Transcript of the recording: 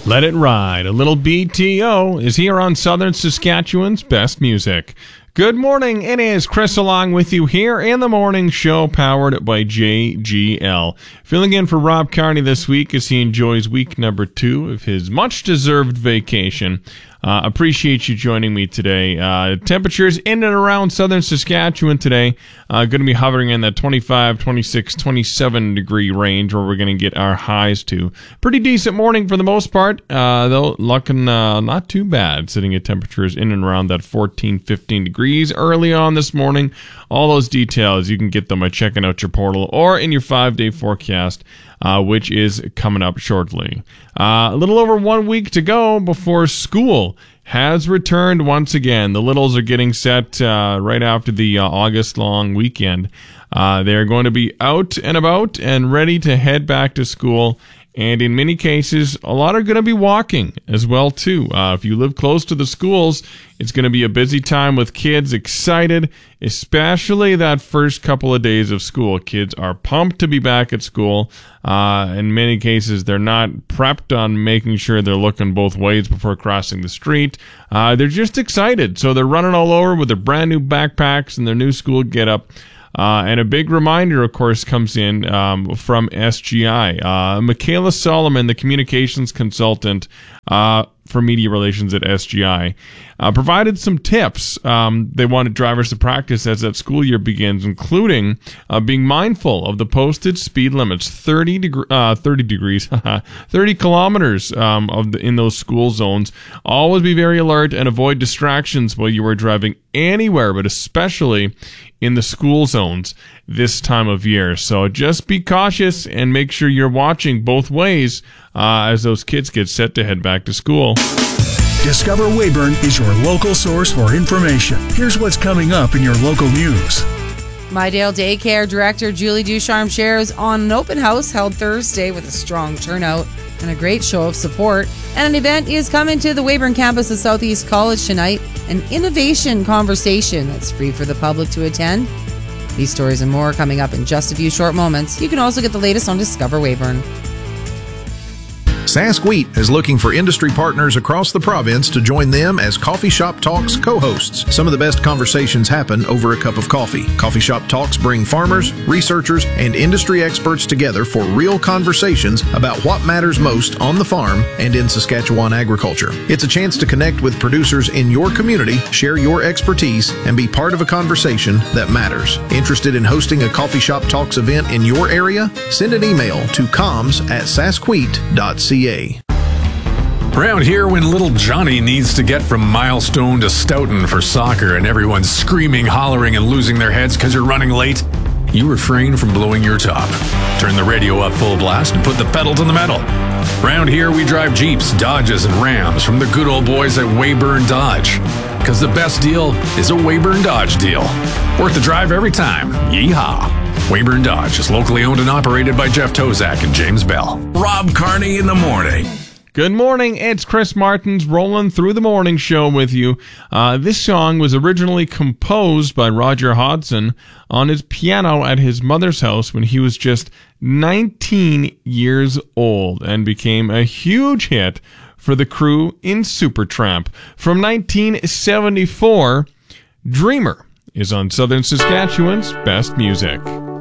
Let It Ride. A little BTO is here on Southern Saskatchewan's Best Music. Good morning. It is Chris along with you here in the morning show powered by JGL. Filling in for Rob Carney this week as he enjoys week number 2 of his much-deserved vacation. Appreciate you joining me today. Temperatures in and around southern Saskatchewan today. Going to be hovering in that 25, 26, 27 degree range where we're going to get our highs to. Pretty decent morning for the most part, though looking not too bad. Sitting at temperatures in and around that 14, 15 degrees early on this morning. All those details, you can get them by checking out your portal or in your 5-day forecast, which is coming up shortly. A little over 1 week to go before school has returned once again. The littles are getting set right after the August long weekend. They're going to be out and about and ready to head back to school. And in many cases, a lot are going to be walking as well, too. If you live close to the schools, it's going to be a busy time with kids excited, especially that first couple of days of school. Kids are pumped to be back at school. In many cases, they're not prepped on making sure they're looking both ways before crossing the street. They're just excited. So they're running all over with their brand new backpacks and their new school getup. And a big reminder, of course, comes in from SGI. Michaela Solomon, the communications consultant for media relations at SGI, provided some tips they wanted drivers to practice as that school year begins, including being mindful of the posted speed limits, 30 kilometers in those school zones. Always be very alert and avoid distractions while you are driving anywhere, but especially in the school zones this time of year. So just be cautious and make sure you're watching both ways as those kids get set to head back to school. Discover Weyburn is your local source for information. Here's what's coming up in your local news. Mydale Daycare Director Julie Ducharme shares on an open house held Thursday with a strong turnout and a great show of support. And an event is coming to the Weyburn campus of Southeast College tonight, an innovation conversation that's free for the public to attend. These stories and more coming up in just a few short moments. You can also get the latest on Discover Weyburn. Sask Wheat is looking for industry partners across the province to join them as Coffee Shop Talks co-hosts. Some of the best conversations happen over a cup of coffee. Coffee Shop Talks bring farmers, researchers, and industry experts together for real conversations about what matters most on the farm and in Saskatchewan agriculture. It's a chance to connect with producers in your community, share your expertise, and be part of a conversation that matters. Interested in hosting a Coffee Shop Talks event in your area? Send an email to comms@saskwheat.ca. Around here, when little Johnny needs to get from Milestone to Stoughton for soccer and everyone's screaming, hollering, and losing their heads because you're running late, you refrain from blowing your top. Turn the radio up full blast and put the pedal to the metal. Around here, we drive Jeeps, Dodges, and Rams from the good old boys at Weyburn Dodge. Because the best deal is a Weyburn Dodge deal. Worth the drive every time. Yeehaw. Weyburn Dodge is locally owned and operated by Jeff Tozak and James Bell. Rob Carney in the morning. Good morning, it's Chris Martins rolling through the morning show with you. This song was originally composed by Roger Hodgson on his piano at his mother's house when he was just 19 years old and became a huge hit for the crew in Supertramp. From 1974, Dreamer is on Southern Saskatchewan's Best Music.